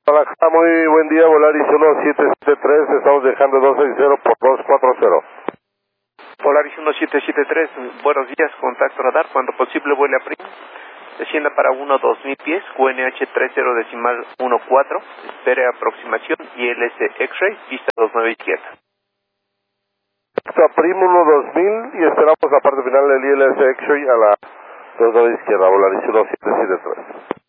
Guadalajara, muy buen día, Volaris 1773, estamos dejando 260 por 240. Volaris 1773, buenos días, contacto radar, cuando posible vuele a prima, descienda para 1-2000 pies, QNH 30.14, espere aproximación, ILS X-Ray, pista 29 izquierda. Está primo 1-2000 y esperamos la parte final del ILS X-Ray a la 29 izquierda, Volaris 1773.